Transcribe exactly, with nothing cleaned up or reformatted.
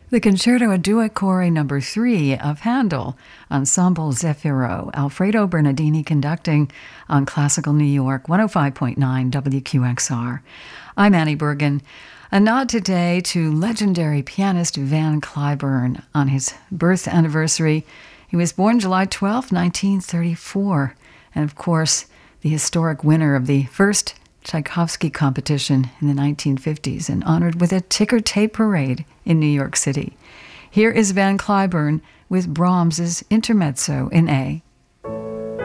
The Concerto a Due Cori number three of Handel, Ensemble Zefiro, Alfredo Bernardini conducting on Classical New York, one oh five point nine W Q X R. I'm Annie Bergen. A nod today to legendary pianist Van Cliburn on his birth anniversary. He was born July twelfth, nineteen thirty-four, and of course, the historic winner of the first Tchaikovsky competition in the nineteen fifties and honored with a ticker tape parade in New York City. Here is Van Cliburn with Brahms's Intermezzo in A.